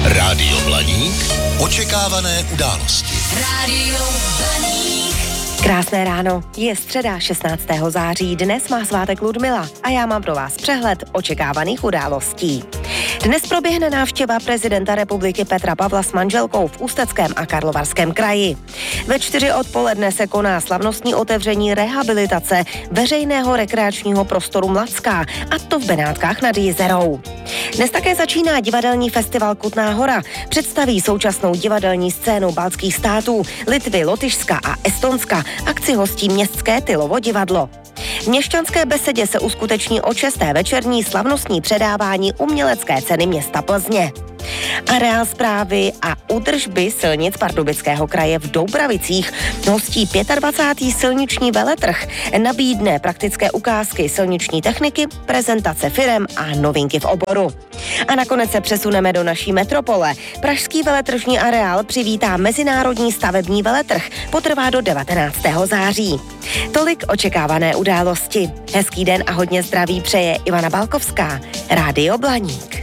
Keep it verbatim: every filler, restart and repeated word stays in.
Rádio Blaník. Očekávané události. Rádio Blaník. Krásné ráno, je středa šestnáctého září, dnes má svátek Ludmila a já mám pro vás přehled očekávaných událostí. Dnes proběhne návštěva prezidenta republiky Petra Pavla s manželkou v Ústeckém a Karlovarském kraji. Ve čtyři odpoledne se koná slavnostní otevření rehabilitace veřejného rekreačního prostoru Mladská, a to v Benátkách nad Jizerou. Dnes také začíná divadelní festival Kutná Hora. Představí současnou divadelní scénu baltských států, Litvy, Lotyšska a Estonska. Akci hostí městské Tylovo divadlo. V Měšťanské besedě se uskuteční o šesté večerní slavnostní předávání umělecké ceny města Plzně. Areál správy a údržby silnic Pardubického kraje v Doubravicích hostí dvacátý pátý silniční veletrh, nabídne praktické ukázky silniční techniky, prezentace firem a novinky v oboru. A nakonec se přesuneme do naší metropole. Pražský veletržní areál přivítá mezinárodní stavební veletrh, potrvá do devatenáctého září. Tolik očekávané události. Hezký den a hodně zdraví přeje Ivana Balkovská, Rádio Blaník.